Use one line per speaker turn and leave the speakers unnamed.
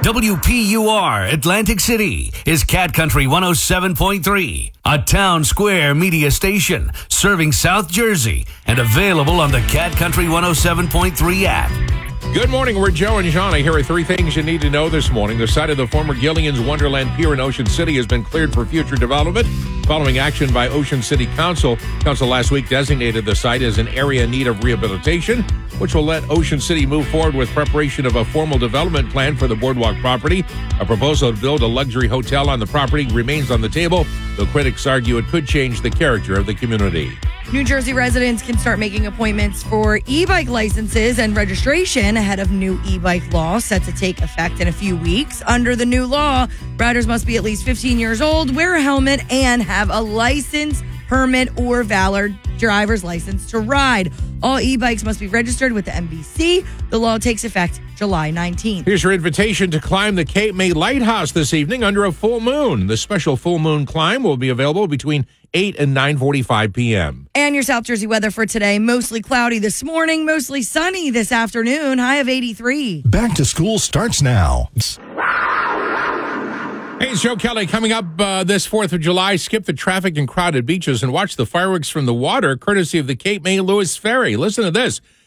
WPUR Atlantic City is Cat Country 107.3, a town square media station serving South Jersey and available on the Cat Country 107.3 app.
Good morning, we're Joe and Johnny. Here are three things you need to know this morning. The site of the former Gillian's Wonderland Pier in Ocean City has been cleared for future development following action by Ocean City Council. Council last week designated the site as an area in need of rehabilitation, which will let Ocean City move forward with preparation of a formal development plan for the boardwalk property. A proposal to build a luxury hotel on the property remains on the table, though critics argue it could change the character of the community.
New Jersey residents can start making appointments for e-bike licenses and registration ahead of new e-bike law set to take effect in a few weeks. Under the new law, riders must be at least 15 years old, wear a helmet, and have a license, permit, or valid driver's license to ride. All e-bikes must be registered with the MBC. The law takes effect July 19th.
Here's your invitation to climb the Cape May Lighthouse this evening under a full moon. The special full moon climb will be available between 8 and 9:45 p.m.
And your South Jersey weather for today, mostly cloudy this morning, mostly sunny this afternoon, high of 83.
Back to school starts now.
Hey, it's Joe Kelly. Coming up this 4th of July, skip the traffic and crowded beaches and watch the fireworks from the water, courtesy of the Cape May Lewis Ferry. Listen to this.